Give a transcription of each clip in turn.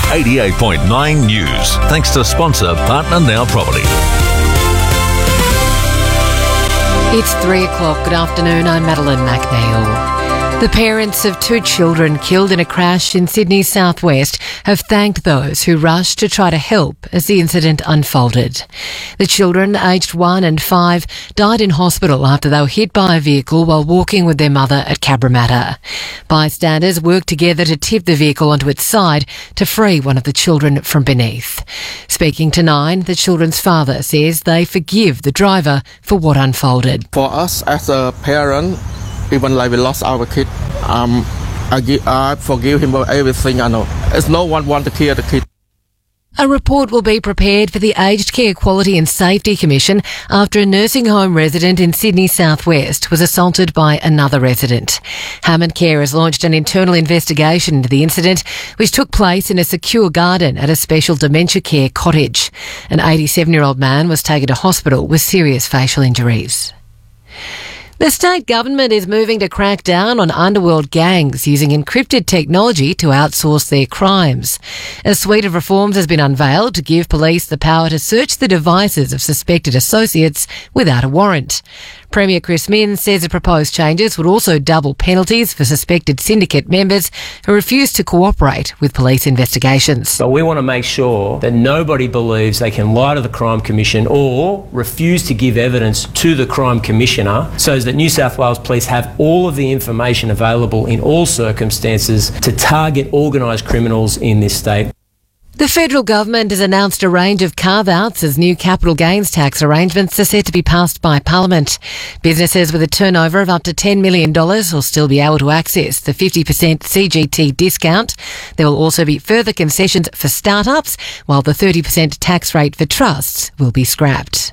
88.9 News. Thanks to sponsor Partner Now Property. It's 3 o'clock. Good afternoon. I'm Madeline McNeil. The parents of 2 children killed in a crash in Sydney's southwest have thanked those who rushed to try to help as the incident unfolded. The children, aged 1 and 5, died in hospital after they were hit by a vehicle while walking with their mother at Cabramatta. Bystanders worked together to tip the vehicle onto its side to free one of the children from beneath. Speaking to Nine, the children's father says they forgive the driver for what unfolded. For us as a parent, even like we lost our kid, I forgive him for everything I know. As no one wants to kill the kid. A report will be prepared for the Aged Care Quality and Safety Commission after a nursing home resident in Sydney southwest was assaulted by another resident. Hammond Care has launched an internal investigation into the incident, which took place in a secure garden at a special dementia care cottage. An 87-year-old man was taken to hospital with serious facial injuries. The state government is moving to crack down on underworld gangs using encrypted technology to outsource their crimes. A suite of reforms has been unveiled to give police the power to search the devices of suspected associates without a warrant. Premier Chris Minns says the proposed changes would also double penalties for suspected syndicate members who refuse to cooperate with police investigations. But we want to make sure that nobody believes they can lie to the Crime Commission or refuse to give evidence to the Crime Commissioner, so that New South Wales Police have all of the information available in all circumstances to target organised criminals in this state. The federal government has announced a range of carve-outs as new capital gains tax arrangements are set to be passed by Parliament. Businesses with a turnover of up to $10 million will still be able to access the 50% CGT discount. There will also be further concessions for startups, while the 30% tax rate for trusts will be scrapped.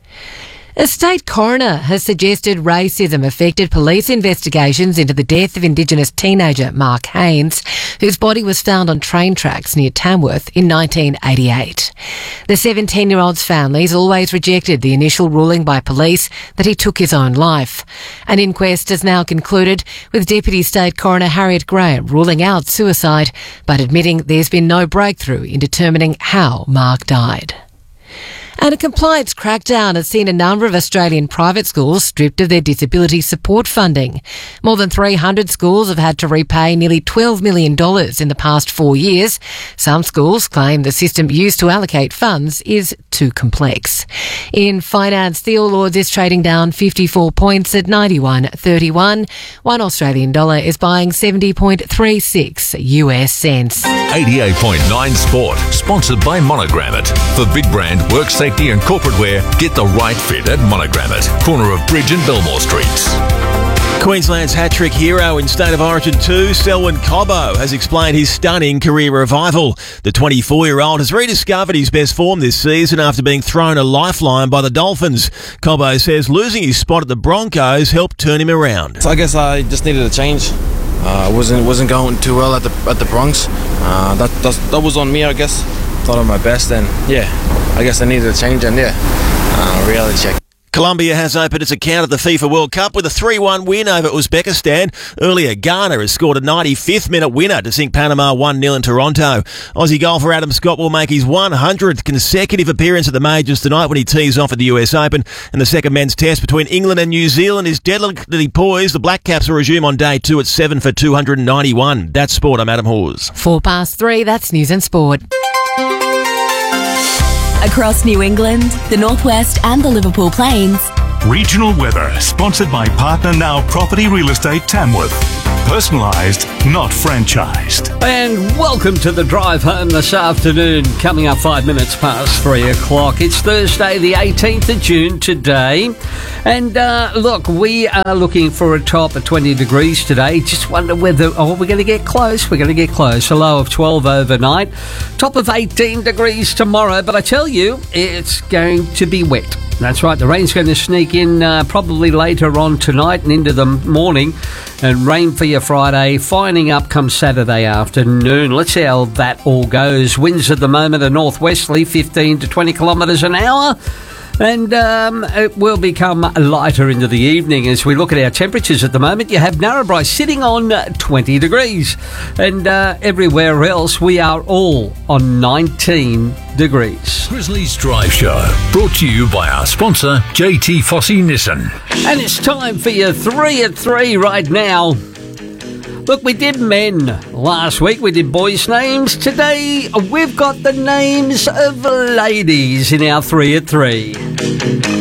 A state coroner has suggested racism affected police investigations into the death of Indigenous teenager Mark Haynes, whose body was found on train tracks near Tamworth in 1988. The 17-year-old's families always rejected the initial ruling by police that he took his own life. An inquest has now concluded, with Deputy State Coroner Harriet Graham ruling out suicide, but admitting there's been no breakthrough in determining how Mark died. And a compliance crackdown has seen a number of Australian private schools stripped of their disability support funding. More than 300 schools have had to repay nearly $12 million in the past 4 years. Some schools claim the system used to allocate funds is too complex. In finance, the All Ords is trading down 54 points at 91.31. One Australian dollar is buying 70.36 US cents. 88.9 Sport, sponsored by Monogram It. For big brand, work safety and corporate wear, get the right fit at Monogram It, corner of Bridge and Belmore Streets. Queensland's hat-trick hero in State of Origin 2, Selwyn Cobbo, has explained his stunning career revival. The 24-year-old has rediscovered his best form this season after being thrown a lifeline by the Dolphins. Cobbo says losing his spot at the Broncos helped turn him around. So I guess I just needed a change. Wasn't going too well at the Bronx. That was on me, I guess. Thought of my best, and I guess I needed a change, and reality check. Colombia has opened its account at the FIFA World Cup with a 3-1 win over Uzbekistan. Earlier, Ghana has scored a 95th minute winner to sink Panama 1-0 in Toronto. Aussie golfer Adam Scott will make his 100th consecutive appearance at the majors tonight when he tees off at the US Open. And the second men's test between England and New Zealand is delicately poised. The Black Caps will resume on day 2 at 7 for 291. That's sport. I'm Adam Hawes. 3:04, that's news and sport. Across New England, the Northwest and the Liverpool Plains. Regional weather, sponsored by Partner Now Property Real Estate Tamworth. Personalised, not franchised. And welcome to the drive home this afternoon. Coming up 5 minutes past 3 o'clock. It's Thursday, the 18th of June today. And look, we are looking for a top of 20 degrees today. Just wonder whether, we're going to get close. We're going to get close. A low of 12 overnight. Top of 18 degrees tomorrow. But I tell you, it's going to be wet. That's right, the rain's going to sneak in probably later on tonight and into the morning, and rain for your Friday, fining up come Saturday afternoon. Let's see how that all goes. Winds at the moment are northwesterly, 15 to 20 kilometres an hour. And it will become lighter into the evening as we look at our temperatures at the moment. You have Narrabri sitting on 20 degrees. And everywhere else, we are all on 19 degrees. Grizzlies Drive Show, brought to you by our sponsor, JT Fossey Nissan. And it's time for your 3 at 3 right now. Look, we did men last week. We did boys' names. Today, we've got the names of ladies in our 3 at 3.